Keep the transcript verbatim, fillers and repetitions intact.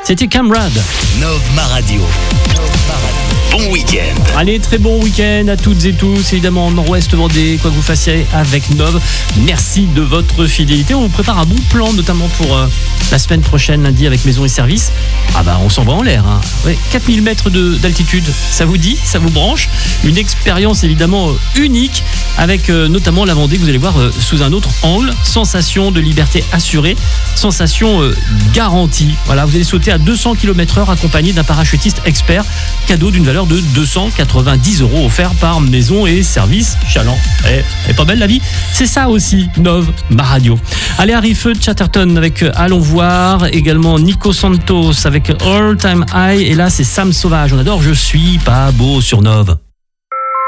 C'était Camrad. Nov Ma Radio. Bon week-end. Allez, très bon week-end à toutes et tous. Évidemment, Nord-Ouest Vendée, quoi que vous fassiez avec Nov. Merci de votre fidélité. On vous prépare un bon plan, notamment pour euh, la semaine prochaine, lundi, avec Maison et Service. Ah bah, on s'en va en l'air. Hein. Ouais, quatre mille mètres de, d'altitude. Ça vous dit? Ça vous branche? Une expérience évidemment euh, unique, avec euh, notamment la Vendée que vous allez voir euh, sous un autre angle. Sensation de liberté assurée. Sensation euh, garantie. Voilà, vous allez sauter à deux cents kilomètres heure accompagné d'un parachutiste expert. Cadeau d'une valeur de deux cent quatre-vingt-dix euros offert par Maison et Service Chaland. Elle est pas belle la vie? C'est ça aussi, Nov Ma Radio. Allez, arrive Chatterton avec Allons voir, également Nico Santos avec All Time High, et là c'est Sam Sauvage. On adore Je suis pas beau sur Nov.